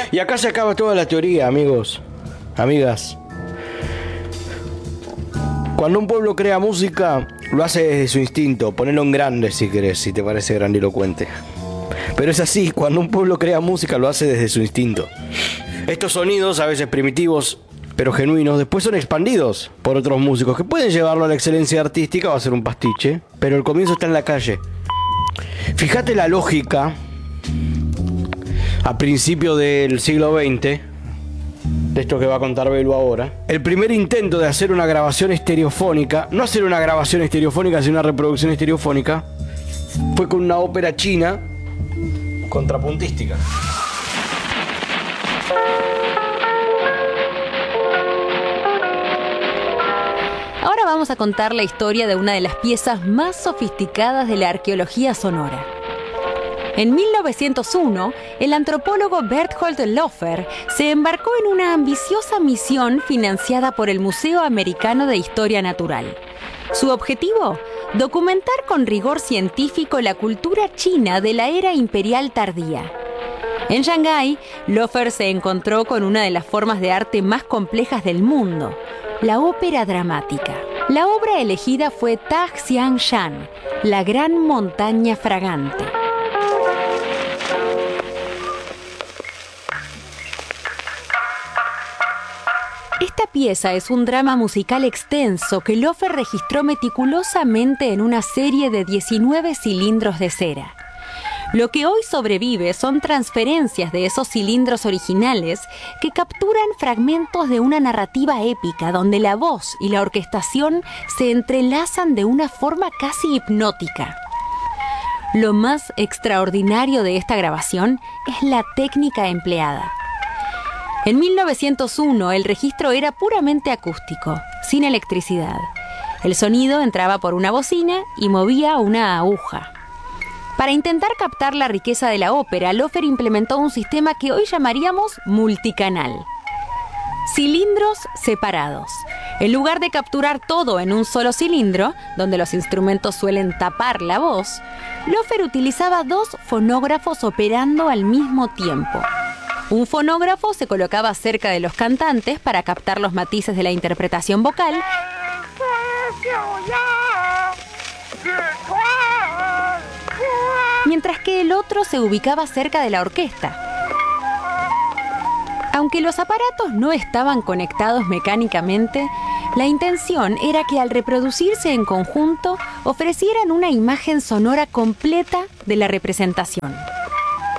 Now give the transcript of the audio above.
Y acá se acaba toda la teoría, amigos, amigas. Cuando un pueblo crea música, lo hace desde su instinto. Ponelo en grande si querés, si te parece grandilocuente. Pero es así, cuando un pueblo crea música, lo hace desde su instinto. Estos sonidos, a veces primitivos, pero genuinos, después son expandidos por otros músicos que pueden llevarlo a la excelencia artística o hacer un pastiche, pero el comienzo está en la calle. Fíjate la lógica a principios del siglo XX, de esto que va a contar Belu ahora. El primer intento de hacer una grabación estereofónica, no hacer una grabación estereofónica, sino una reproducción estereofónica, fue con una ópera china contrapuntística. Ahora vamos a contar la historia de una de las piezas más sofisticadas de la arqueología sonora. En 1901, el antropólogo Berthold Lofer se embarcó en una ambiciosa misión financiada por el Museo Americano de Historia Natural. Su objetivo: documentar con rigor científico la cultura china de la era imperial tardía. En Shanghái, Lofer se encontró con una de las formas de arte más complejas del mundo, la ópera dramática. La obra elegida fue Taxianshan, la gran montaña fragante. Esta pieza es un drama musical extenso que Lofer registró meticulosamente en una serie de 19 cilindros de cera. Lo que hoy sobrevive son transferencias de esos cilindros originales que capturan fragmentos de una narrativa épica donde la voz y la orquestación se entrelazan de una forma casi hipnótica. Lo más extraordinario de esta grabación es la técnica empleada. En 1901 el registro era puramente acústico, sin electricidad. El sonido entraba por una bocina y movía una aguja. Para intentar captar la riqueza de la ópera, Lofer implementó un sistema que hoy llamaríamos multicanal. Cilindros separados. En lugar de capturar todo en un solo cilindro, donde los instrumentos suelen tapar la voz, Lofer utilizaba 2 fonógrafos operando al mismo tiempo. Un fonógrafo se colocaba cerca de los cantantes para captar los matices de la interpretación vocal, mientras que el otro se ubicaba cerca de la orquesta. Aunque los aparatos no estaban conectados mecánicamente, la intención era que al reproducirse en conjunto ofrecieran una imagen sonora completa de la representación.